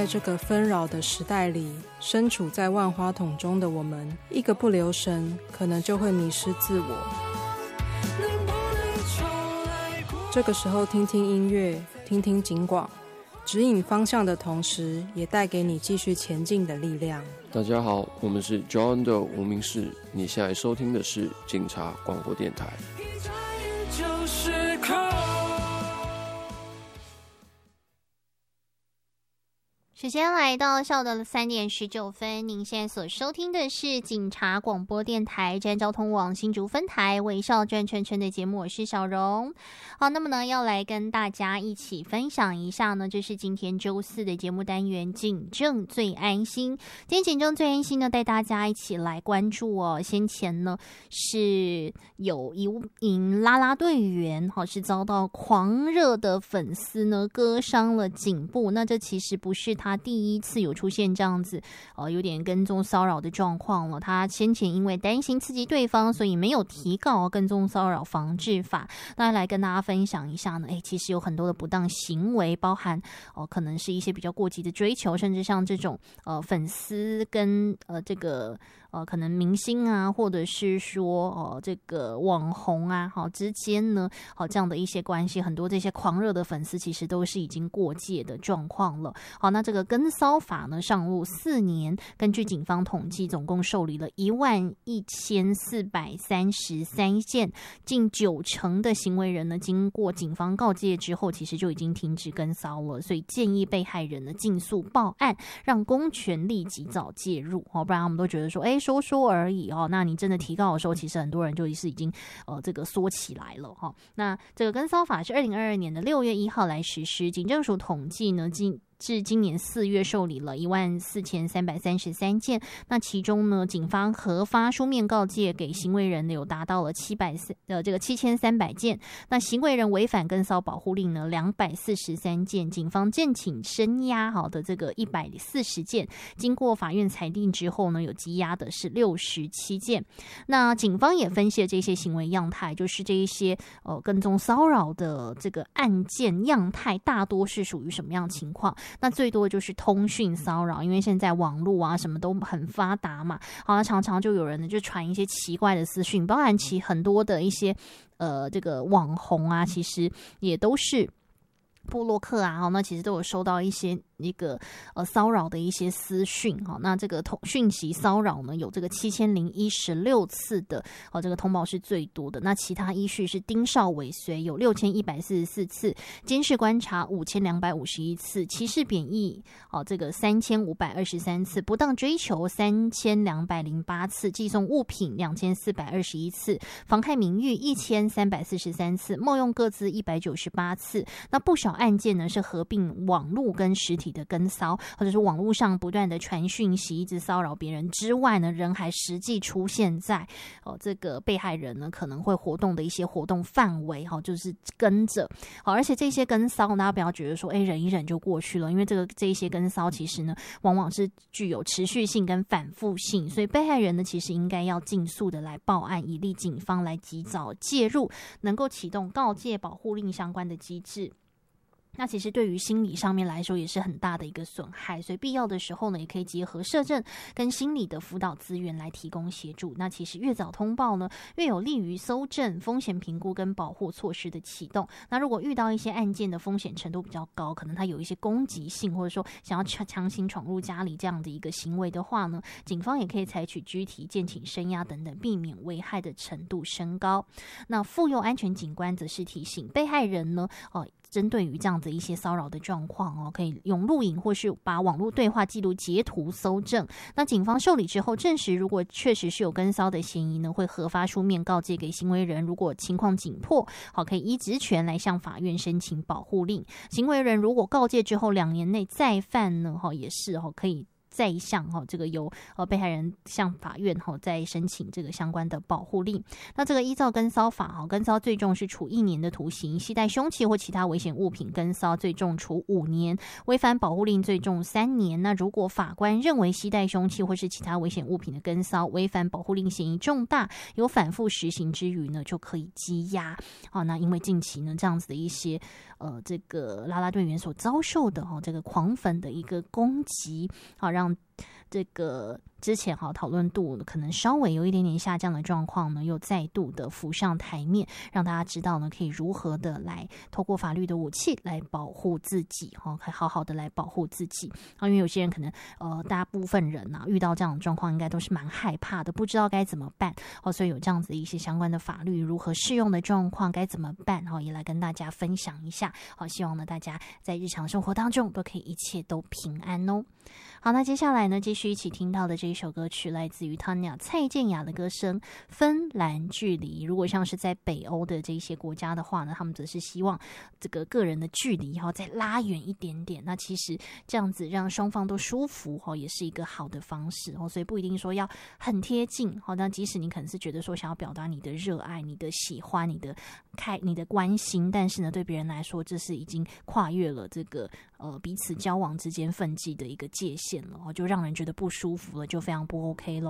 在这个纷扰的时代里，身处在万花筒中的我们，一个不留神，可能就会迷失自我。这个时候听听音乐，听听警广，指引方向的同时，也带给你继续前进的力量。 大家好，我们是 John 的无名氏，你现在收听的是警察广播电台。 时间来到下午的3点19分，您现在所收听的是警察广播电台占交通网新竹分台微笑转圈圈的节目，我是小荣。好，那么呢要来跟大家一起分享一下呢，这是今天周四的节目单元警政最安心。今天警政最安心呢，带大家一起来关注哦，先前呢是有一名啦啦队员是遭到狂热的粉丝呢割伤了颈部，那这其实不是他第一次有出现这样子有点跟踪骚扰的状况了。他先前因为担心刺激对方，所以没有提告跟踪骚扰防治法。那来跟大家分享一下呢，其实有很多的不当行为，包含可能是一些比较过激的追求，甚至像这种粉丝跟这个可能明星啊，或者是说这个网红啊之间呢这样的一些关系，很多这些狂热的粉丝其实都是已经过界的状况了。好，那这个跟骚法呢上路4年，根据警方统计，总共受理了11433件，近90%的行为人呢，经过警方告诫之后，其实就已经停止跟骚了。所以建议被害人呢尽速报案，让公权力及早介入不然他们都觉得说说说而已那你真的提告的时候，其实很多人就是已经这个缩起来了那这个跟骚法是2022年的6月1号来实施，警政署统计呢至今年4月受理了14333件，那其中呢，警方核发书面告诫给行为人有达到了7300件，那行为人违反跟骚保护令呢243件，警方建请声押的这个140件，经过法院裁定之后呢，有羁押的是67件。那警方也分析了这些行为样态，就是这一些跟踪骚扰的这个案件样态大多是属于什么样的情况？那最多就是通讯骚扰，因为现在网络啊什么都很发达嘛，那常常就有人呢就传一些奇怪的私讯，包含其很多的一些这个网红啊，其实也都是部落客啊，那其实都有收到一些一个骚扰的一些私讯那这个讯息骚扰呢有这个7016次的这个通报是最多的。那其他依序是盯梢尾随有6144次，监视观察5251次，歧视贬义这个3523次，不当追求3208次，寄送物品2421次，妨害名誉1343次，冒用个资198次。那不少案件呢是合并网络跟实体的跟骚，或者是网络上不断的传讯息一直骚扰别人之外呢，人还实际出现在这个被害人呢可能会活动的一些活动范围就是跟着而且这些跟骚大家不要觉得说忍一忍就过去了，因为这一些跟骚其实呢往往是具有持续性跟反复性，所以被害人呢其实应该要尽速的来报案，以利警方来及早介入，能够启动告诫保护令相关的机制。那其实对于心理上面来说也是很大的一个损害，所以必要的时候呢，也可以结合社政跟心理的辅导资源来提供协助。那其实越早通报呢，越有利于搜证、风险评估跟保护措施的启动。那如果遇到一些案件的风险程度比较高，可能它有一些攻击性，或者说想要强行闯入家里这样的一个行为的话呢，警方也可以采取拘提、建请声押等等，避免危害的程度升高。那妇幼安全警官则是提醒被害人呢，针对于这样的一些骚扰的状况可以用录影或是把网络对话记录截图搜证。那警方受理之后证实，如果确实是有跟骚的嫌疑呢，会核发书面告诫给行为人，如果情况紧迫可以依职权来向法院申请保护令。行为人如果告诫之后2年内再犯呢也是可以再向这个由被害人向法院再申请这个相关的保护令。那这个依照跟骚法跟骚最重是处1年的徒刑，携带凶器或其他危险物品跟骚最重处5年，违反保护令最重3年。那如果法官认为携带凶器或是其他危险物品的跟骚违反保护令嫌疑重大，有反复实行之余呢，就可以羁押。那因为近期呢这样子的一些这个啦啦队员所遭受的这个狂粉的一个攻击，让这个之前讨论度可能稍微有一点点下降的状况呢，又再度的浮上台面，让大家知道呢，可以如何的来透过法律的武器来保护自己，可以好好的来保护自己。因为有些人可能大部分人遇到这样的状况，应该都是蛮害怕的，不知道该怎么办，所以有这样子的一些相关的法律如何适用的状况该怎么办，也来跟大家分享一下。希望呢大家在日常生活当中都可以一切都平安哦。好，那接下来呢，继续一起听到的这一首歌曲来自于 Tanya 蔡健雅的歌声《芬兰距离》。如果像是在北欧的这些国家的话呢，他们则是希望这个个人的距离再拉远一点点。那其实这样子让双方都舒服也是一个好的方式所以不一定说要很贴近那即使你可能是觉得说想要表达你的热爱、你的喜欢、你的关心，但是呢对别人来说这是已经跨越了这个彼此交往之间分际的一个界限了，就让人觉得不舒服了，就非常不 OK 咯。